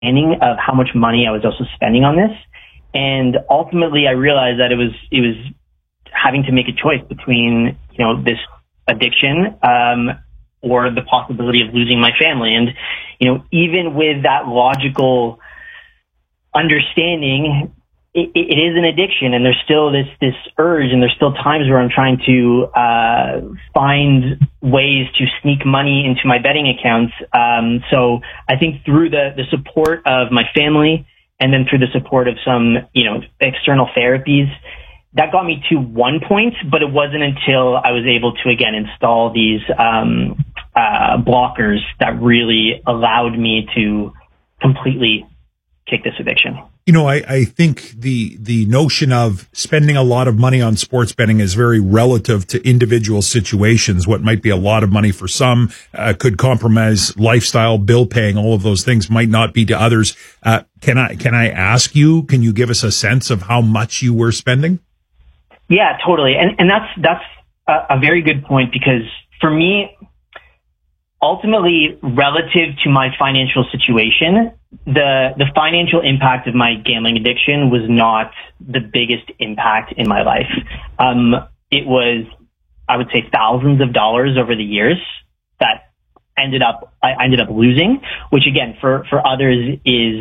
understanding of how much money I was also spending on this. And ultimately, I realized that it was having to make a choice between, this addiction, or the possibility of losing my family. And, even with that logical understanding, it is an addiction, and there's still this urge, and there's still times where I'm trying to find ways to sneak money into my betting accounts. So I think through the support of my family, and then through the support of some, external therapies, that got me to one point, but it wasn't until I was able to, again, install these blockers that really allowed me to completely kick this addiction. I think the notion of spending a lot of money on sports betting is very relative to individual situations. What might be a lot of money for some could compromise lifestyle, bill paying, all of those things might not be to others. Can I ask you, can you give us a sense of how much you were spending? Yeah, totally. And that's a very good point, because for me, ultimately, relative to my financial situation, the financial impact of my gambling addiction was not the biggest impact in my life. It was, I would say, thousands of dollars over the years that I ended up losing, which again, for others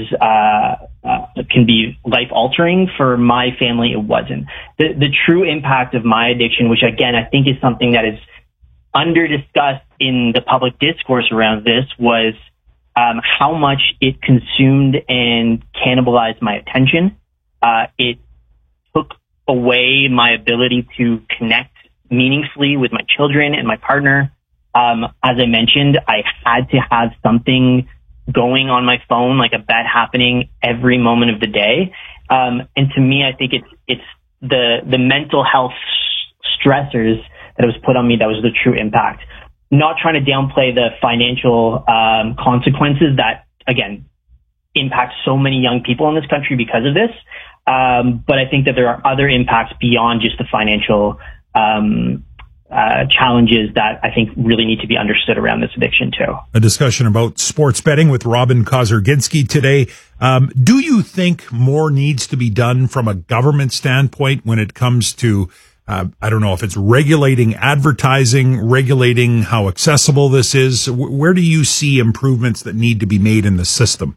can be life altering. For my family, it wasn't. The true impact of my addiction, which again, I think is something that is under discussed in the public discourse around this, was how much it consumed and cannibalized my attention. It took away my ability to connect meaningfully with my children and my partner. As I mentioned, I had to have something going on my phone, like a bet happening every moment of the day. And to me, I think it's the mental health stressors that was put on me that was the true impact. Not trying to downplay the financial consequences that, again, impact so many young people in this country because of this. But I think that there are other impacts beyond just the financial challenges that I think really need to be understood around this addiction too. A discussion about sports betting with Robin Kozerginski today. Do you think more needs to be done from a government standpoint when it comes to I don't know if it's regulating advertising, regulating how accessible this is? Where do you see improvements that need to be made in the system?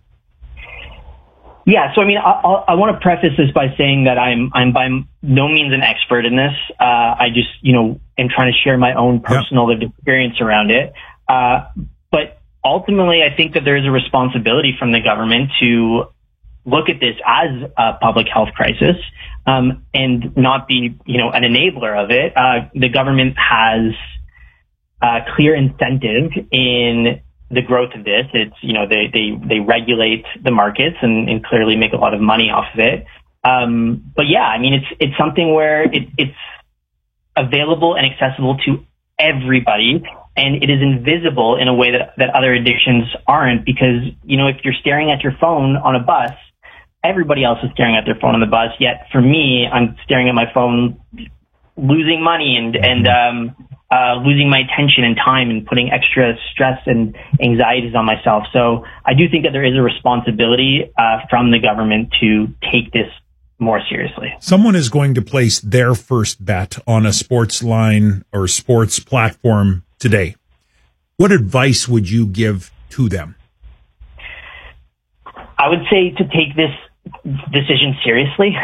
Yeah, so I mean, I want to preface this by saying that I'm by no means an expert in this. I just, am trying to share my own personal lived experience around it. But ultimately, I think that there is a responsibility from the government to look at this as a public health crisis, and not be, an enabler of it. The government has clear incentive in the growth of this. It's, they regulate the markets and clearly make a lot of money off of it. But yeah, I mean, it's something where it's available and accessible to everybody, and it is invisible in a way that other addictions aren't, because, if you're staring at your phone on a bus, everybody else is staring at their phone on the bus. Yet for me, I'm staring at my phone, losing money and losing my attention and time, and putting extra stress and anxieties on myself. So I do think that there is a responsibility from the government to take this more seriously. Someone is going to place their first bet on a sports line or sports platform today. What advice would you give to them? I would say to take this decision seriously.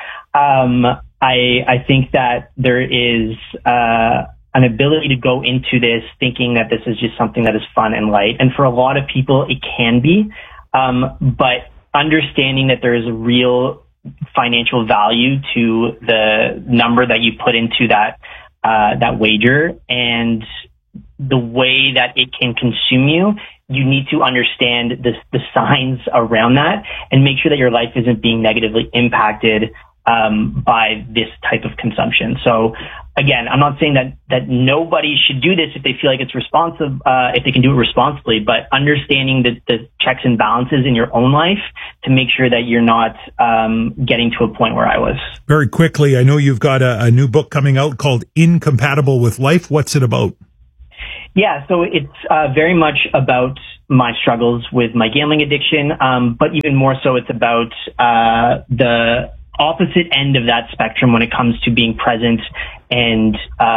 I think that there is an ability to go into this thinking that this is just something that is fun and light. And for a lot of people, it can be. But understanding that there is a real financial value to the number that you put into that wager, and the way that it can consume you, you need to understand the signs around that and make sure that your life isn't being negatively impacted by this type of consumption. So again, I'm not saying that nobody should do this if they feel like it's responsive, if they can do it responsibly, but understanding the checks and balances in your own life to make sure that you're not getting to a point where I was. Very quickly, I know you've got a new book coming out called Incompatible with Life. What's it about? Yeah, so it's very much about my struggles with my gambling addiction, but even more so, it's about the opposite end of that spectrum when it comes to being present and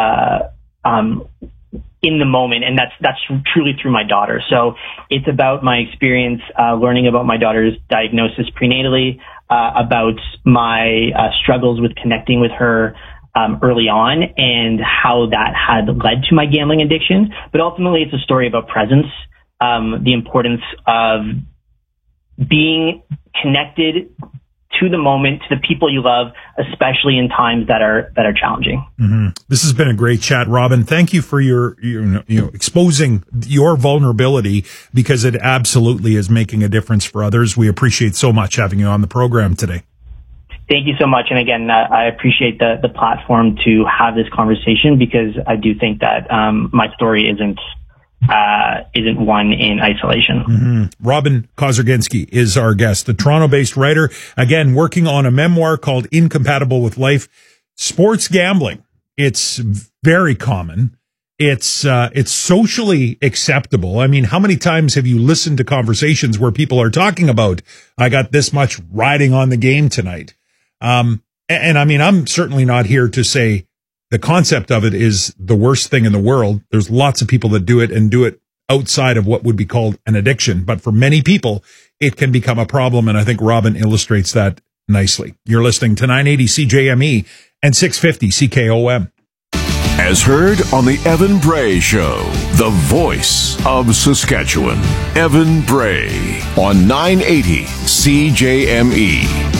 in the moment, and that's truly through my daughter. So it's about my experience learning about my daughter's diagnosis prenatally, about my struggles with connecting with her early on and how that had led to my gambling addiction. But ultimately, it's a story about presence, the importance of being connected to the moment, to the people you love, especially in times that are challenging. Mm-hmm. This has been a great chat, Robin. Thank you for your exposing your vulnerability, because it absolutely is making a difference for others. We appreciate so much having you on the program today. Thank you so much. And again, I appreciate the platform to have this conversation, because I do think that my story isn't one in isolation. Mm-hmm. Robin Kozerginski is our guest, the Toronto-based writer, again, working on a memoir called Incompatible with Life. Sports gambling, it's very common. It's socially acceptable. I mean, how many times have you listened to conversations where people are talking about, I got this much riding on the game tonight? And I mean, I'm certainly not here to say the concept of it is the worst thing in the world. There's lots of people that do it and do it outside of what would be called an addiction. But for many people, it can become a problem. And I think Robin illustrates that nicely. You're listening to 980 CJME and 650 CKOM. As heard on the Evan Bray Show, the voice of Saskatchewan. Evan Bray on 980 CJME.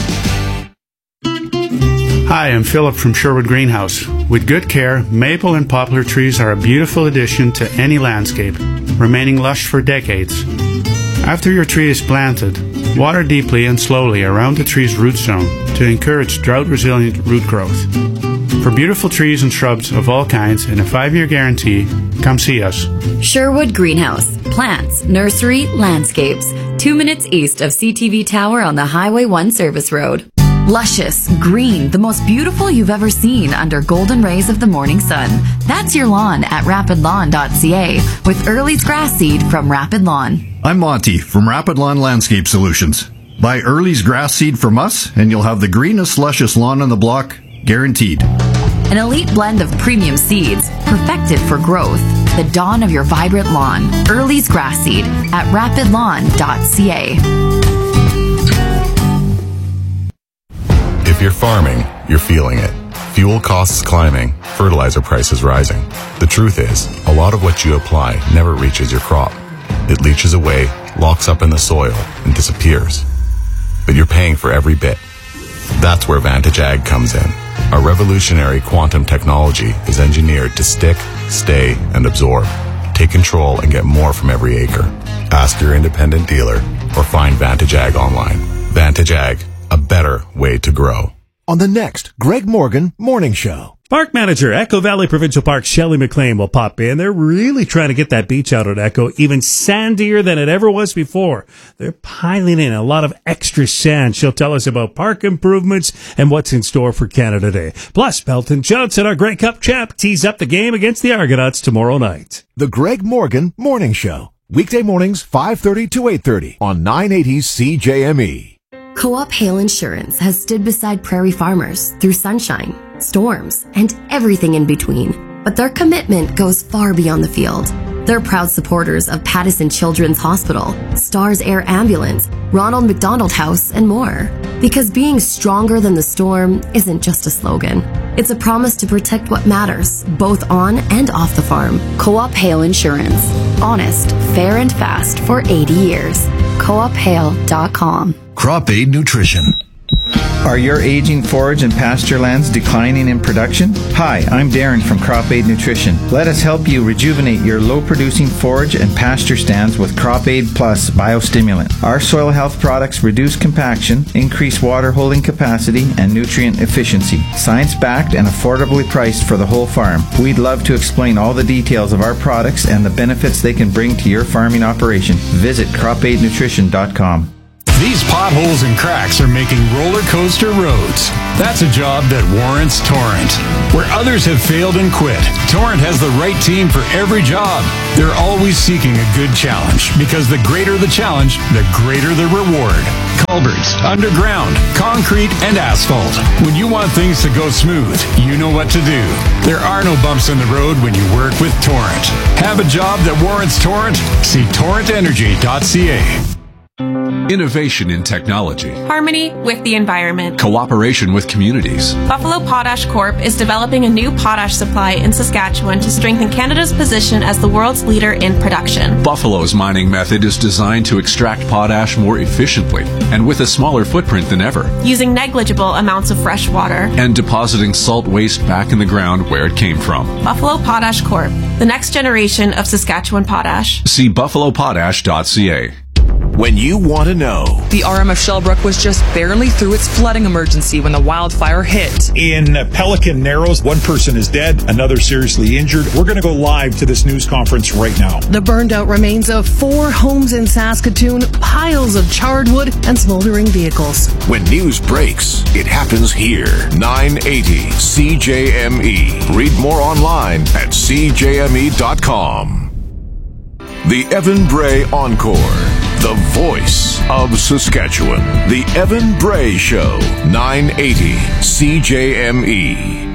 Hi, I'm Philip from Sherwood Greenhouse. With good care, maple and poplar trees are a beautiful addition to any landscape, remaining lush for decades. After your tree is planted, water deeply and slowly around the tree's root zone to encourage drought-resilient root growth. For beautiful trees and shrubs of all kinds and a 5-year guarantee, come see us. Sherwood Greenhouse. Plants, nursery, landscapes. 2 minutes east of CTV Tower on the Highway 1 service road. Luscious, green, the most beautiful you've ever seen under golden rays of the morning sun. That's your lawn at rapidlawn.ca with Early's grass seed from Rapid Lawn. I'm Monty from Rapid Lawn Landscape Solutions. Buy Early's grass seed from us and you'll have the greenest, luscious lawn on the block, guaranteed. An elite blend of premium seeds, perfected for growth. The dawn of your vibrant lawn. Early's grass seed at rapidlawn.ca. If you're farming, you're feeling it. Fuel costs climbing, fertilizer prices rising. The truth is, a lot of what you apply never reaches your crop. It leaches away, locks up in the soil, and disappears. But you're paying for every bit. That's where Vantage Ag comes in. Our revolutionary quantum technology is engineered to stick, stay, and absorb. Take control and get more from every acre. Ask your independent dealer or find Vantage Ag online. Vantage Ag, a better way to grow. On the next Greg Morgan Morning Show. Park manager, Echo Valley Provincial Park, Shelley McLean will pop in. They're really trying to get that beach out at Echo even sandier than it ever was before. They're piling in a lot of extra sand. She'll tell us about park improvements and what's in store for Canada Day. Plus, Belton Johnson, our Grey Cup champ, tees up the game against the Argonauts tomorrow night. The Greg Morgan Morning Show. Weekday mornings, 5:30 to 8:30 on 980 CJME. Co-op Hail Insurance has stood beside prairie farmers through sunshine, storms, and everything in between. But their commitment goes far beyond the field. They're proud supporters of Pattison Children's Hospital, Stars Air Ambulance, Ronald McDonald House, and more. Because being stronger than the storm isn't just a slogan. It's a promise to protect what matters, both on and off the farm. Co-op Hail Insurance. Honest, fair, and fast for 80 years. CoopHail.com. Crop Aid Nutrition. Are your aging forage and pasture lands declining in production? Hi, I'm Darren from Crop Aid Nutrition. Let us help you rejuvenate your low-producing forage and pasture stands with Crop Aid Plus Biostimulant. Our soil health products reduce compaction, increase water holding capacity, and nutrient efficiency. Science-backed and affordably priced for the whole farm. We'd love to explain all the details of our products and the benefits they can bring to your farming operation. Visit cropaidnutrition.com. These podcasts potholes and cracks are making roller coaster roads. That's a job that warrants Torrent. Where others have failed and quit, Torrent has the right team for every job. They're always seeking a good challenge, because the greater the challenge, the greater the reward. Culverts, underground, concrete, and asphalt. When you want things to go smooth, you know what to do. There are no bumps in the road when you work with Torrent. Have a job that warrants Torrent? See torrentenergy.ca. Innovation in technology. Harmony with the environment. Cooperation with communities. Buffalo Potash Corp is developing a new potash supply in Saskatchewan to strengthen Canada's position as the world's leader in production. Buffalo's mining method is designed to extract potash more efficiently and with a smaller footprint than ever. Using negligible amounts of fresh water. And depositing salt waste back in the ground where it came from. Buffalo Potash Corp, the next generation of Saskatchewan potash. See buffalopotash.ca. When you want to know. The RMF Shellbrook was just barely through its flooding emergency when the wildfire hit. In Pelican Narrows, one person is dead, another seriously injured. We're going to go live to this news conference right now. The burned out remains of 4 homes in Saskatoon, piles of charred wood, and smoldering vehicles. When news breaks, it happens here. 980 CJME. Read more online at CJME.com. The Evan Bray Encore. The voice of Saskatchewan. The Evan Bray Show. 980 CJME.